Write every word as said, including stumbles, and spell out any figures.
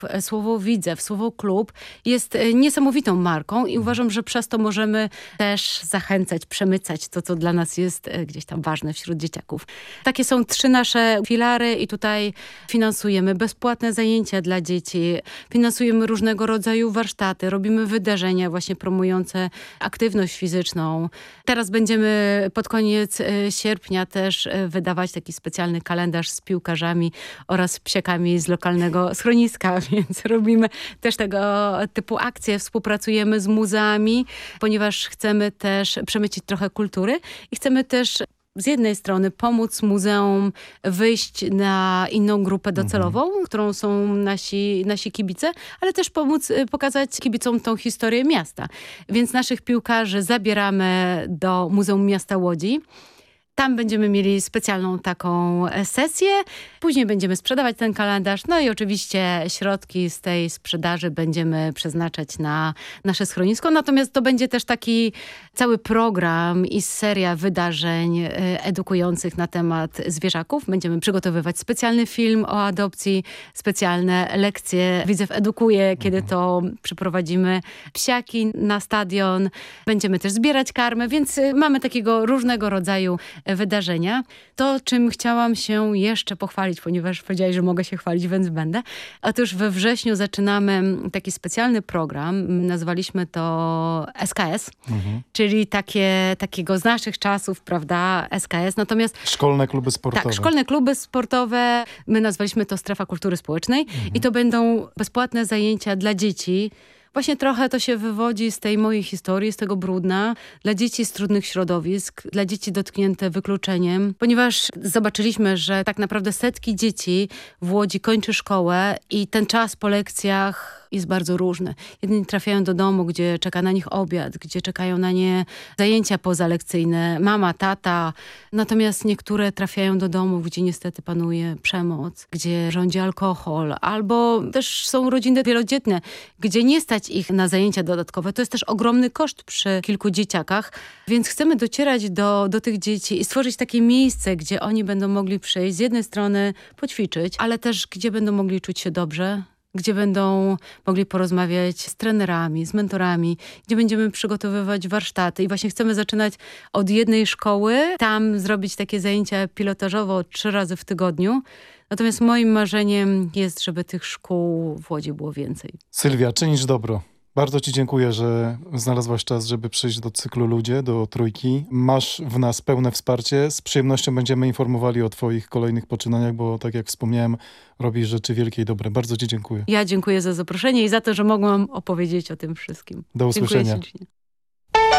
Słowo Widzew, słowo klub jest niesamowitą marką i uważam, że przez to możemy też zachęcać, przemycać to, co dla nas jest gdzieś tam ważne wśród dzieciaków. Takie są trzy nasze filary i tutaj finansujemy bezpłatne zajęcia dla dzieci, finansujemy różnego rodzaju warsztaty, robimy wydarzenia właśnie promujące aktywność fizyczną. Teraz będziemy pod koniec sierpnia też wydawać taki specjalny kalendarz z piłkarzami oraz psiakami z lokalnego schroniska, więc robimy też tego typu akcje, współpracujemy z muzeami, ponieważ chcemy też przemycić trochę kultury i chcemy też z jednej strony pomóc muzeum wyjść na inną grupę docelową, mhm. którą są nasi, nasi kibice, ale też pomóc pokazać kibicom tą historię miasta. Więc naszych piłkarzy zabieramy do Muzeum Miasta Łodzi. Tam będziemy mieli specjalną taką sesję. Później będziemy sprzedawać ten kalendarz. No i oczywiście środki z tej sprzedaży będziemy przeznaczać na nasze schronisko. Natomiast to będzie też taki cały program i seria wydarzeń edukujących na temat zwierzaków. Będziemy przygotowywać specjalny film o adopcji, specjalne lekcje. Widzew edukuje, kiedy to przyprowadzimy psiaki na stadion. Będziemy też zbierać karmę, więc mamy takiego różnego rodzaju wydarzenia. To, czym chciałam się jeszcze pochwalić, ponieważ powiedziałaś, że mogę się chwalić, więc będę. Otóż we wrześniu zaczynamy taki specjalny program. Nazwaliśmy to S K S, mhm. czyli takie, takiego z naszych czasów, prawda, S K S. Natomiast szkolne kluby sportowe. Tak, szkolne kluby sportowe. My nazwaliśmy to Strefa Kultury Społecznej mhm. i to będą bezpłatne zajęcia dla dzieci. Właśnie trochę to się wywodzi z tej mojej historii, z tego Brudna, dla dzieci z trudnych środowisk, dla dzieci dotknięte wykluczeniem, ponieważ zobaczyliśmy, że tak naprawdę setki dzieci w Łodzi kończy szkołę i ten czas po lekcjach jest bardzo różny. Jedni trafiają do domu, gdzie czeka na nich obiad, gdzie czekają na nie zajęcia pozalekcyjne, mama, tata. Natomiast niektóre trafiają do domów, gdzie niestety panuje przemoc, gdzie rządzi alkohol, albo też są rodziny wielodzietne, gdzie nie stać ich na zajęcia dodatkowe. To jest też ogromny koszt przy kilku dzieciakach, więc chcemy docierać do, do tych dzieci i stworzyć takie miejsce, gdzie oni będą mogli przyjść, z jednej strony poćwiczyć, ale też gdzie będą mogli czuć się dobrze, gdzie będą mogli porozmawiać z trenerami, z mentorami, gdzie będziemy przygotowywać warsztaty i właśnie chcemy zaczynać od jednej szkoły, tam zrobić takie zajęcia pilotażowo trzy razy w tygodniu. Natomiast moim marzeniem jest, żeby tych szkół w Łodzi było więcej. Sylwia, czynisz dobro. Bardzo ci dziękuję, że znalazłaś czas, żeby przyjść do cyklu Ludzie, do Trójki. Masz w nas pełne wsparcie. Z przyjemnością będziemy informowali o twoich kolejnych poczynaniach, bo tak jak wspomniałem, robisz rzeczy wielkie i dobre. Bardzo ci dziękuję. Ja dziękuję za zaproszenie i za to, że mogłam opowiedzieć o tym wszystkim. Do usłyszenia. Dziękuję ślicznie.